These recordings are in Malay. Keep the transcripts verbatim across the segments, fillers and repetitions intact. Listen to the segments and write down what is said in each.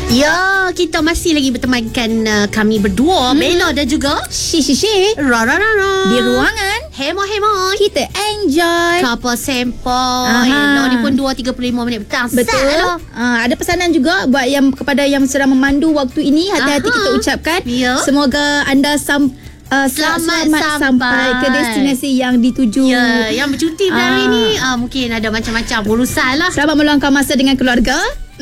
Ya, kita masih lagi bertemankan uh, kami berdua, hmm. Bella dan juga Shi Shi Shi Rara Rara di ruangan Hemo-hemo kita enjoy couple sempoi. Ni pun dua tiga puluh lima minit petang. Betul. Uh, ada pesanan juga buat yang kepada yang sedang memandu waktu ini. Hati-hati Aha. kita ucapkan. Ya. Semoga anda sam Uh, selamat, selamat sampai. sampai ke destinasi yang dituju. Ya, yang bercuti pada hari ni uh, mungkin ada macam-macam urusan lah. Selamat meluangkan masa dengan keluarga.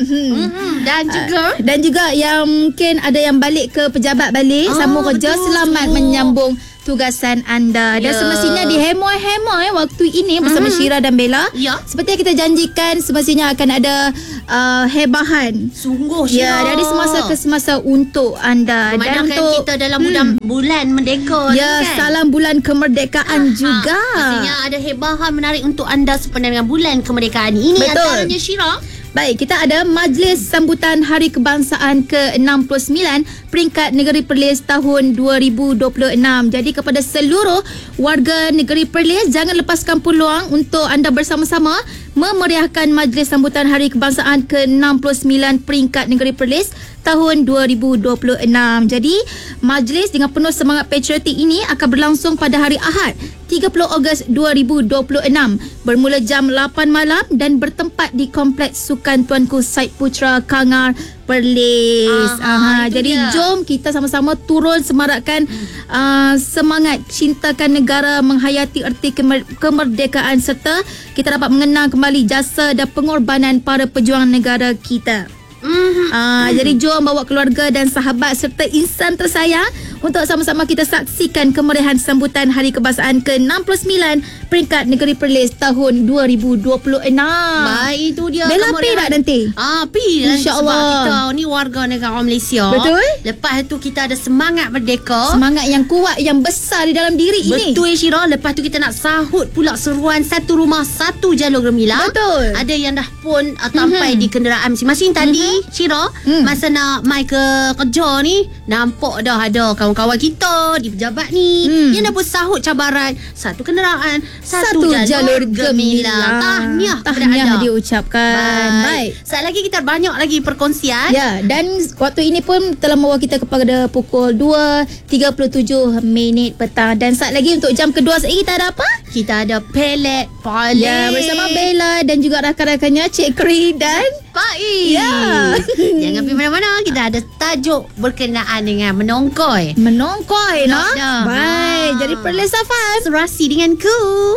Mm-hmm. Dan juga uh, dan juga yang mungkin ada yang balik ke pejabat balik, oh, sambung kerja, selamat betul. menyambung tugasan anda. Dan yeah. semestinya di hemoi-hemoi waktu ini bersama mm-hmm. Syira dan Bella. Yeah. Seperti yang kita janjikan, semestinya akan ada uh, hebahan. Sungguh Syira. Ya, dari semasa ke semasa untuk anda. Memandangkan dan untuk kita dalam bulan, hmm. bulan merdeka. Ya, kan? Salam bulan kemerdekaan ha, juga. Ha. Maksudnya ada hebahan menarik untuk anda sepanjang dengan bulan kemerdekaan ini. Betul. Antaranya Syira. Baik, kita ada Majlis Sambutan Hari Kebangsaan ke enam puluh sembilan peringkat Negeri Perlis tahun dua ribu dua puluh enam. Jadi kepada seluruh warga Negeri Perlis, jangan lepaskan peluang untuk anda bersama-sama memeriahkan Majlis Sambutan Hari Kebangsaan ke enam puluh sembilan peringkat Negeri Perlis tahun dua ribu dua puluh enam. Jadi, majlis dengan penuh semangat patriotik ini akan berlangsung pada hari Ahad, tiga puluh Ogos dua ribu dua puluh enam, bermula jam lapan malam dan bertempat di Kompleks Sukan Tuanku Said Putra Kangar Perlis. Aha, Aha, jadi dia. Jom kita sama-sama turun semarakkan uh, semangat cintakan negara, menghayati erti kemer- kemerdekaan serta kita dapat mengenang kembali jasa dan pengorbanan para pejuang negara kita. Mm-hmm. Uh, jadi jom bawa keluarga dan sahabat serta insan tersayang untuk sama-sama kita saksikan kemeriahan sambutan Hari Kebangsaan ke enam puluh sembilan peringkat Negeri Perlis tahun dua ribu dua puluh enam. Baik, itu dia. Bella pi tak nanti? Ah, pi lah. InsyaAllah. Sebab kita ni warga negara Malaysia. Betul. Lepas tu kita ada semangat merdeka. Semangat yang kuat, yang besar di dalam diri Betul, ini. Betul Syira. Lepas tu kita nak sahut pula seruan satu rumah satu jalur gemilang. Betul. Ada yang dah pun uh, sampai mm-hmm. di kenderaan masing-masing tadi. Mm-hmm. Syira, mm. masa nak mai ke kerja ni, nampak dah ada kawan-kawan kita di pejabat ni mm. yang dah pun sahut cabaran satu kenderaan satu, satu jalur, jalur gemilang. Tahniah Tahniah diucapkan. Baik. Baik. Saat lagi kita banyak lagi perkongsian. Ya, dan waktu ini pun telah membawa kita kepada pukul dua tiga puluh tujuh minit petang. Dan saat lagi untuk jam kedua saat ini kita ada apa? Kita ada Pelet Polis. Ya, bersama Bella dan juga rakan-rakannya Cik Kri dan Faiz. Ya. Jangan pergi mana-mana. Kita ada tajuk berkenaan dengan menongkoi. Menongkoi, no? Ya. Baik. Jadi Perlis Safas. Serasi denganku.